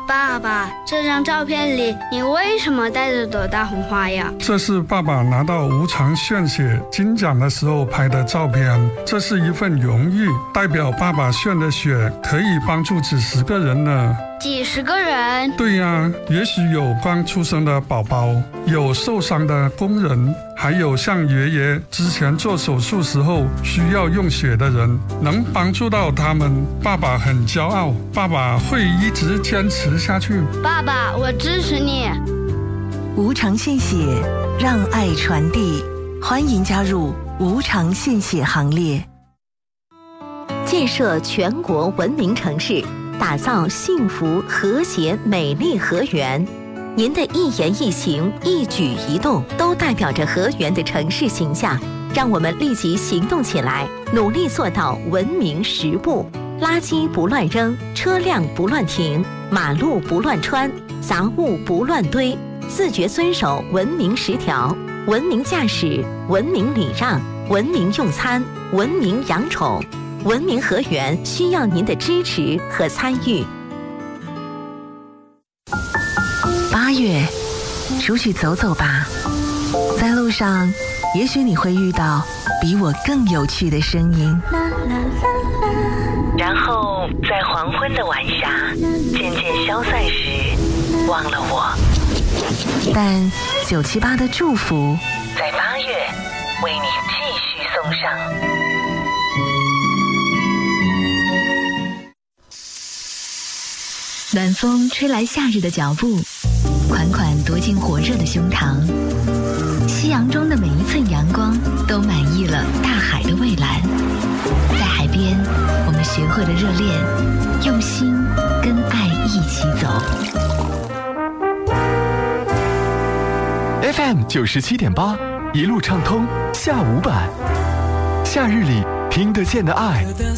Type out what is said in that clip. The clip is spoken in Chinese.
爸爸，这张照片里你为什么带着朵大红花呀？ 这是爸爸拿到无偿献血金奖的时候拍的照片，这是一份荣誉，代表爸爸献的血可以帮助几十个人呢。 几十个人？ 对呀，也许有刚出生的宝宝，有受伤的工人，还有像爷爷之前做手术时候需要用血的人，能帮助到他们，爸爸很骄傲，爸爸会一直坚持下去。 爸爸，我支持你。 无偿献血，让爱传递，欢迎加入无偿献血行列。 建设全国文明城市，打造幸福和谐美丽河源。您的一言一行一举一动都代表着河源的城市形象，让我们立即行动起来，努力做到文明10步：垃圾不乱扔，车辆不乱停，马路不乱穿，杂物不乱堆，自觉遵守文明10条，文明驾驶，文明礼让，文明用餐，文明养宠。文明河源需要您的支持和参与。 8月，出去走走吧，在路上，也许你会遇到比我更有趣的声音。 然后在黄昏的晚霞渐渐消散时，忘了我。 但978的祝福， 在8月为你继续送上。 暖风吹来夏日的脚步，款款夺进火热的胸膛。夕阳中的每一寸阳光，都满溢了大海的蔚蓝。在海边，我们学会了热恋，用心跟爱一起走。 FM 97.8，一路畅通下午版。夏日里听得见的爱，